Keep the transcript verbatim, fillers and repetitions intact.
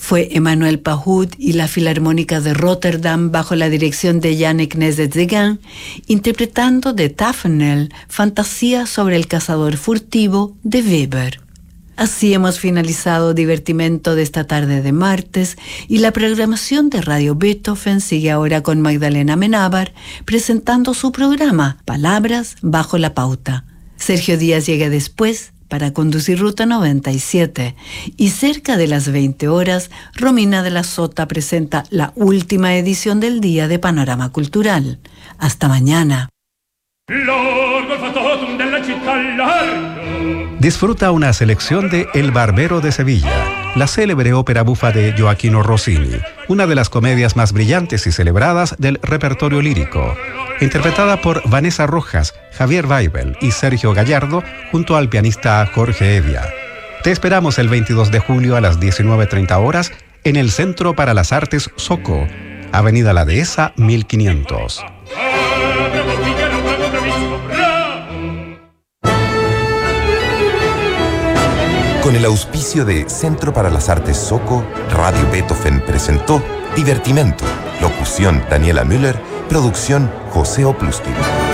Fue Emmanuel Pahud y la Filarmónica de Rotterdam bajo la dirección de Yannick Nézet-Séguin interpretando de Tafnel Fantasía sobre el cazador furtivo de Weber. Así hemos finalizado Divertimento de esta tarde de martes y la programación de Radio Beethoven sigue ahora con Magdalena Amenábar presentando su programa Palabras bajo la pauta. Sergio Díaz llega después para conducir Ruta noventa y siete y cerca de las veinte horas Romina de la Sota presenta la última edición del día de Panorama Cultural. Hasta mañana. Disfruta una selección de El Barbero de Sevilla, la célebre ópera bufa de Gioachino Rossini, una de las comedias más brillantes y celebradas del repertorio lírico, interpretada por Vanessa Rojas, Javier Weibel y Sergio Gallardo, junto al pianista Jorge Evia. Te esperamos el veintidós de julio a las diecinueve treinta horas en el Centro para las Artes Soco, Avenida La Dehesa mil quinientos. Con el auspicio de Centro para las Artes Soco, Radio Beethoven presentó Divertimento. Locución Daniela Müller, producción José Opluskin.